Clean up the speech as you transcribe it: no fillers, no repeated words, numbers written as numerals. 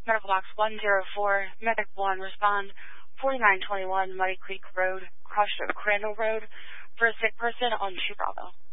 Medical Box 104, Medic 1, respond 4921 Muddy Creek Road, crushed at Crandall Road, for a sick person on 2 Bravo.